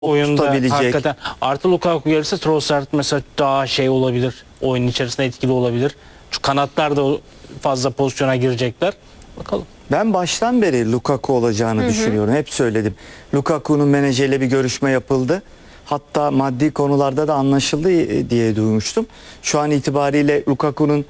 oyunda tutabilecek. hakikaten. Artı Lukaku gelirse Trossard mesela daha şey olabilir. Oyun içerisinde etkili olabilir. Şu kanatlar da fazla pozisyona girecekler. Bakalım. Ben baştan beri Lukaku olacağını düşünüyorum. Hep söyledim. Lukaku'nun menajeriyle bir görüşme yapıldı. Hatta maddi konularda da anlaşıldı diye duymuştum. Şu an itibariyle Lukaku'nun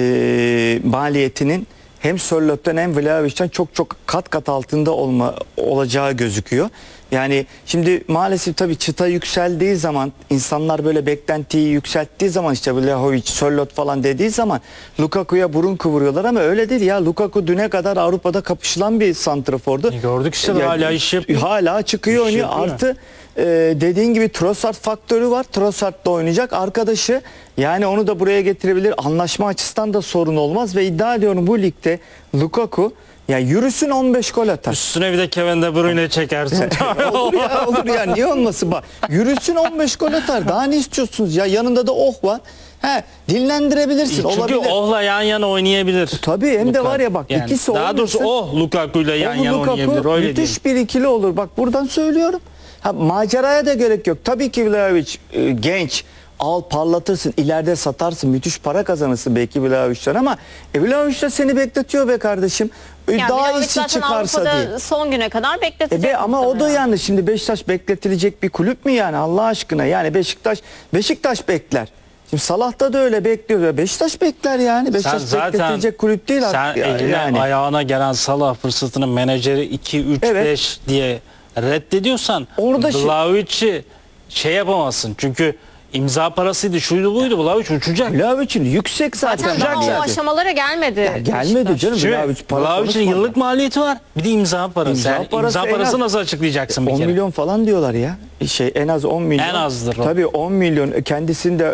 maliyetinin hem Sörlot'tan hem Vlahovic'ten çok kat kat altında olacağı gözüküyor. Yani şimdi maalesef tabii çıta yükseldiği zaman, insanlar böyle beklentiyi yükselttiği zaman, işte Vlahovic, Sörlot falan dediği zaman Lukaku'ya burun kıvırıyorlar ama öyle değil ya. Lukaku düne kadar Avrupa'da kapışılan bir santrafordu. Gördük işte hala iş yapıyor. Hala çıkıyor, oynuyor. Yapıyor. Artı dediğin gibi Trossard faktörü var. Trossard da oynayacak. Arkadaşı, yani onu da buraya getirebilir. Anlaşma açısından da sorun olmaz ve iddia ediyorum bu ligde Lukaku ya yürüsün 15 gol atar. Üstüne bir de Kevin De Bruyne çekersin. olur ya niye olmasın bak. Yürüsün 15 gol atar. Daha ne istiyorsunuz ya? Yanında da Oh var. Dinlendirebilirsin. Çünkü olabilir. Oh'la yan yana oynayabilir. Tabii hem de var ya bak, yani ikisi daha doğrusu Lukaku'yla yan yana oynayabilir. Öyle müthiş bir ikili olur. Bak buradan söylüyorum. Maceraya da gerek yok. Tabii ki Vlahovic genç. Al parlatırsın, ileride satarsın, müthiş para kazanırsın belki Vlahovic'ten ama Vlahovic de seni bekletiyor be kardeşim. Yani Daha Vlahovic iyisi zaten çıkarsa Avrupa'da diye. son güne kadar bekletecek. Ama o da yani şimdi Beşiktaş bekletilecek bir kulüp mü yani Allah aşkına? Yani Beşiktaş bekler. Şimdi Salah'ta da öyle bekliyor. Beşiktaş bekler yani. Beşiktaş bekletilecek kulüp değil sen artık. eline Yani. ayağına gelen Salah fırsatını menajeri 2, 3, Evet. 5 diye reddediyorsan Vlahovic'i şey yapamazsın. Çünkü imza parasıydı, şuydu buydu. Vlahovic uçacak. Vlavic'in yüksek zaten. Zaten daha o aşamalara gelmedi. Gelmedi canım. Vlahovic'in yıllık maliyeti var. Bir de imza parası. İmza parası nasıl açıklayacaksın bir 10 kere? milyon falan diyorlar ya. En az 10 milyon. En azdır o. Tabii 10 milyon. Kendisinde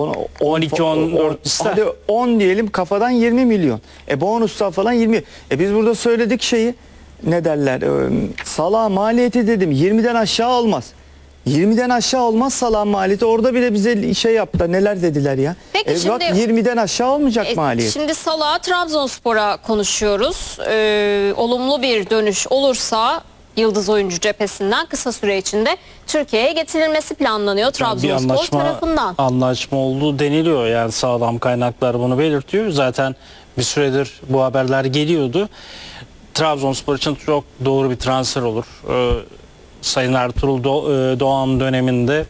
12-10 ister. Hadi 10 diyelim, kafadan 20 milyon. Bonuslar falan 20. Biz burada söyledik şeyi. Ne derler? Salah maliyeti dedim 20'den aşağı olmaz. 20'den aşağı olmaz Salah maliyeti. Orada bile bize şey yaptı. Neler dediler ya. Peki Bak şimdi 20'den aşağı olmayacak maliyet. Şimdi Salah Trabzonspor'a konuşuyoruz. Olumlu bir dönüş olursa yıldız oyuncu cephesinden kısa süre içinde Türkiye'ye getirilmesi planlanıyor Trabzonspor tarafından. Anlaşma olduğu deniliyor. Yani sağlam kaynaklar bunu belirtiyor. Zaten bir süredir bu haberler geliyordu. Trabzonspor için çok doğru bir transfer olur. Sayın Ertuğrul Doğan döneminde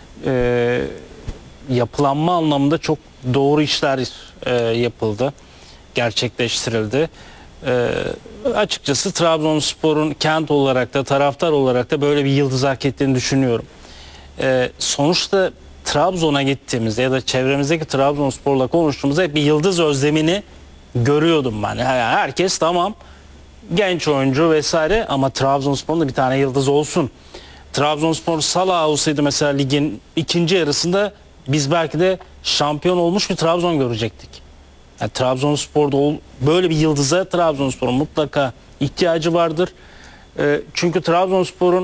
yapılanma anlamında çok doğru işler yapıldı, gerçekleştirildi. Açıkçası Trabzonspor'un kent olarak da taraftar olarak da böyle bir yıldız hak ettiğini düşünüyorum. Sonuçta Trabzon'a gittiğimizde ya da çevremizdeki Trabzonspor'la konuştuğumuzda hep bir yıldız özlemini görüyordum ben. Yani herkes tamam, genç oyuncu vesaire ama Trabzonspor'un da bir tane yıldız olsun. Trabzonspor Salah olsaydı mesela ligin ikinci yarısında biz belki de şampiyon olmuş bir Trabzon görecektik. Yani Trabzonspor'da böyle bir yıldıza Trabzonspor'un mutlaka ihtiyacı vardır. Çünkü Trabzonspor'un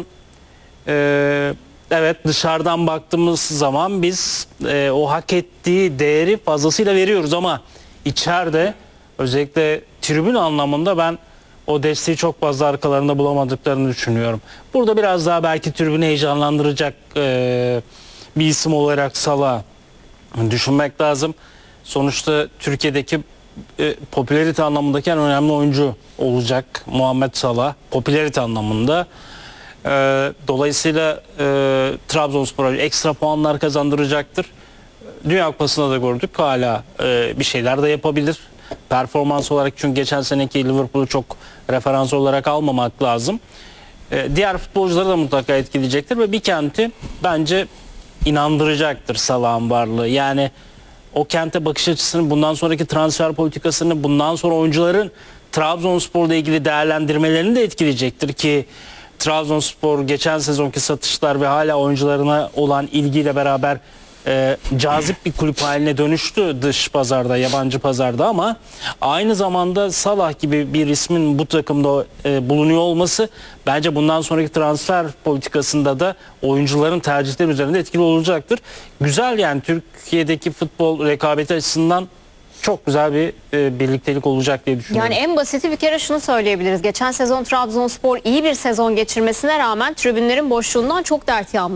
evet dışarıdan baktığımız zaman biz o hak ettiği değeri fazlasıyla veriyoruz ama içeride özellikle tribün anlamında ben o desteği çok fazla arkalarında bulamadıklarını düşünüyorum. Burada biraz daha belki tribünü heyecanlandıracak bir isim olarak Salah düşünmek lazım. Sonuçta Türkiye'deki popülarite anlamındaki en önemli oyuncu olacak Muhammed Salah. Popülarite anlamında. Dolayısıyla Trabzonspor'a ekstra puanlar kazandıracaktır. Dünya Kupası'nda da gördük. Hala bir şeyler de yapabilir. Performans olarak, çünkü geçen seneki Liverpool'u çok referans olarak almamak lazım. Diğer futbolcuları da mutlaka etkileyecektir ve bir kenti bence inandıracaktır Salah'ın varlığı. Yani o kente bakış açısını, bundan sonraki transfer politikasını, bundan sonra oyuncuların Trabzonspor'la ilgili değerlendirmelerini de etkileyecektir ki Trabzonspor geçen sezonki satışlar ve hala oyuncularına olan ilgiyle beraber cazip bir kulüp haline dönüştü dış pazarda, yabancı pazarda ama aynı zamanda Salah gibi bir ismin bu takımda bulunuyor olması bence bundan sonraki transfer politikasında da oyuncuların tercihleri üzerinde etkili olacaktır. Güzel yani, Türkiye'deki futbol rekabeti açısından çok güzel bir birliktelik olacak diye düşünüyorum. Yani en basiti bir kere şunu söyleyebiliriz. Geçen sezon Trabzonspor iyi bir sezon geçirmesine rağmen tribünlerin boşluğundan çok dert yanmıştı.